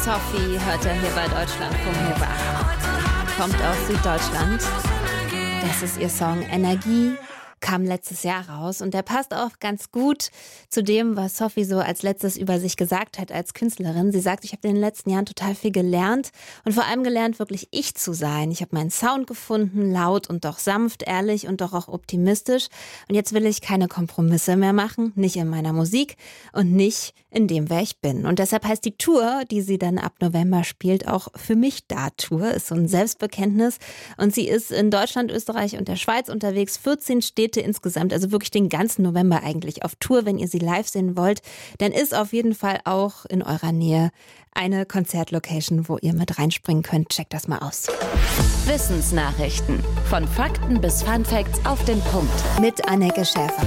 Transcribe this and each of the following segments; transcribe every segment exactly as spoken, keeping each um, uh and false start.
Sophie hört er hier bei Deutschlandfunk Nova. Kommt aus Süddeutschland. Das ist ihr Song Energie. Kam letztes Jahr raus und der passt auch ganz gut zu dem, was Sophie so als letztes über sich gesagt hat als Künstlerin. Sie sagt, ich habe in den letzten Jahren total viel gelernt und vor allem gelernt, wirklich ich zu sein. Ich habe meinen Sound gefunden, laut und doch sanft, ehrlich und doch auch optimistisch. Und jetzt will ich keine Kompromisse mehr machen, nicht in meiner Musik und nicht in dem, wer ich bin. Und deshalb heißt die Tour, die sie dann ab November spielt, auch Für mich da Tour. Ist so ein Selbstbekenntnis und sie ist in Deutschland, Österreich und der Schweiz unterwegs, vierzehn Städte insgesamt, also wirklich den ganzen November eigentlich auf Tour. Wenn ihr sie live sehen wollt, dann ist auf jeden Fall auch in eurer Nähe eine Konzertlocation, wo ihr mit reinspringen könnt. Checkt das mal aus. Wissensnachrichten. Von Fakten bis Funfacts auf den Punkt. Mit Anneke Schäfer.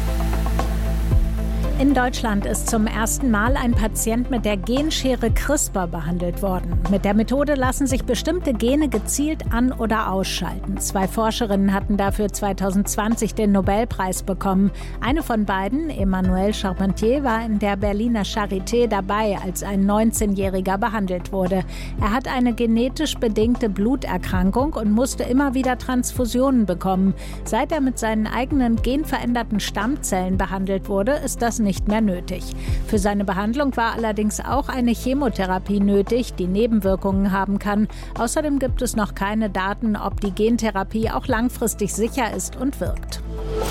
In Deutschland ist zum ersten Mal ein Patient mit der Genschere CRISPR behandelt worden. Mit der Methode lassen sich bestimmte Gene gezielt an- oder ausschalten. Zwei Forscherinnen hatten dafür zwanzig zwanzig den Nobelpreis bekommen. Eine von beiden, Emmanuelle Charpentier, war in der Berliner Charité dabei, als ein neunzehnjähriger behandelt wurde. Er hat eine genetisch bedingte Bluterkrankung und musste immer wieder Transfusionen bekommen. Seit er mit seinen eigenen genveränderten Stammzellen behandelt wurde, ist das nicht nicht mehr nötig. Für seine Behandlung war allerdings auch eine Chemotherapie nötig, die Nebenwirkungen haben kann. Außerdem gibt es noch keine Daten, ob die Gentherapie auch langfristig sicher ist und wirkt.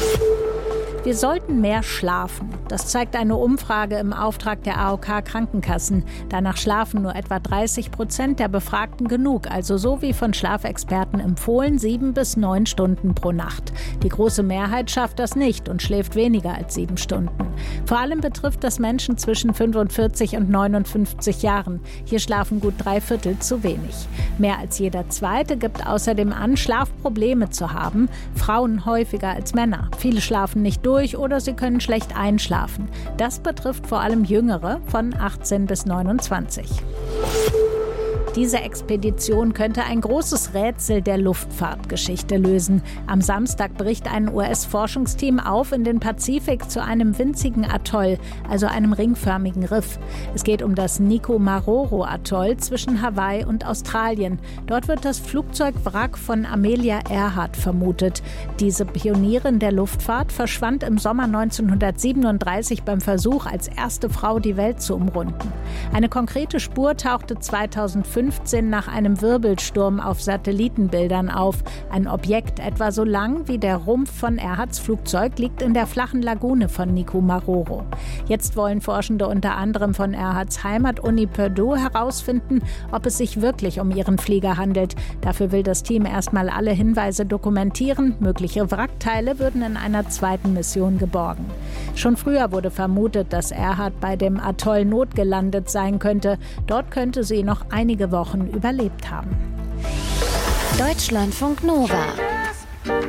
Wir sollten mehr schlafen. Das zeigt eine Umfrage im Auftrag der A O K-Krankenkassen. Danach schlafen nur etwa dreißig Prozent der Befragten genug, also so wie von Schlafexperten empfohlen, sieben bis neun Stunden pro Nacht. Die große Mehrheit schafft das nicht und schläft weniger als sieben Stunden. Vor allem betrifft das Menschen zwischen fünfundvierzig und neunundfünfzig Jahren. Hier schlafen gut drei Viertel zu wenig. Mehr als jeder Zweite gibt außerdem an, Schlafprobleme zu haben. Frauen häufiger als Männer. Viele schlafen nicht durch oder sie können schlecht einschlafen. Das betrifft vor allem Jüngere von achtzehn bis neunundzwanzig. Diese Expedition könnte ein großes Rätsel der Luftfahrtgeschichte lösen. Am Samstag bricht ein U S-Forschungsteam auf in den Pazifik zu einem winzigen Atoll, also einem ringförmigen Riff. Es geht um das Nikomaroro-Atoll zwischen Hawaii und Australien. Dort wird das Flugzeugwrack von Amelia Earhart vermutet. Diese Pionierin der Luftfahrt verschwand im Sommer neunzehnhundertsiebenunddreißig beim Versuch, als erste Frau die Welt zu umrunden. Eine konkrete Spur tauchte zweitausendfünfzehn nach einem Wirbelsturm auf Satellitenbildern auf. Ein Objekt etwa so lang wie der Rumpf von Earharts Flugzeug liegt in der flachen Lagune von Nikomaroro. Jetzt wollen Forschende unter anderem von Earharts Heimat-Uni Purdue herausfinden, ob es sich wirklich um ihren Flieger handelt. Dafür will das Team erstmal alle Hinweise dokumentieren. Mögliche Wrackteile würden in einer zweiten Mission geborgen. Schon früher wurde vermutet, dass Earhart bei dem Atoll notgelandet sein könnte. Dort könnte sie noch einige Wochen überlebt haben. Deutschlandfunk Nova.